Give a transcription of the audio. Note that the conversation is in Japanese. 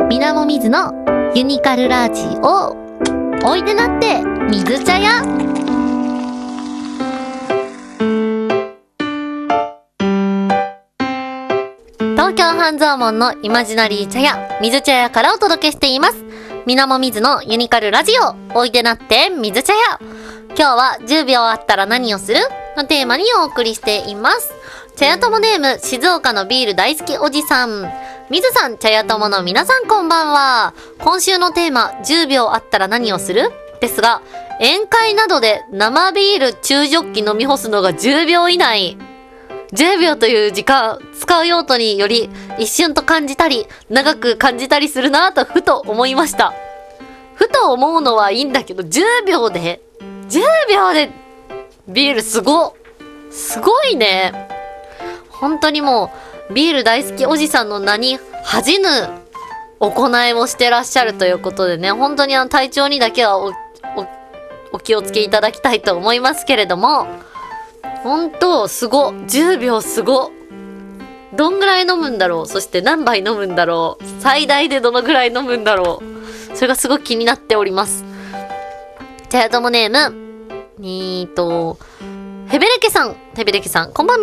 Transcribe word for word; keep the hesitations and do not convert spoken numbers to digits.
みなもみずのユニカルラジオ。おいでなって水茶屋。東京半蔵門のイマジナリー茶屋、水茶屋からお届けしています。みなもみずのユニカルラジオ。おいでなって水茶屋。今日はじゅうびょうあったら何をするのテーマにお送りしています。茶屋友ネーム、静岡のビール大好きおじさん。みずさん、茶屋友の皆さんこんばんは。今週のテーマ、じゅうびょうあったら何をするですが、宴会などで生ビール中ジョッキ飲み干すのがじゅうびょう以内。じゅうびょうという時間、使う用途により一瞬と感じたり、長く感じたりするなぁとふと思いました。ふと思うのはいいんだけど、じゅうびょうで、じゅうびょうでビールすご、すごいね。本当にもう、ビール大好きおじさんの名に恥じぬ行いをしてらっしゃるということでね、本当にあの体調にだけはお、お、お気をつけいただきたいと思いますけれども、本当すご、じゅうびょうすご。どんぐらい飲むんだろう、そして何杯飲むんだろう、最大でどのぐらい飲むんだろう、それがすごく気になっております。茶屋友ネーム、えーと、ヘベレケさん、ヘベレケさん、こんばん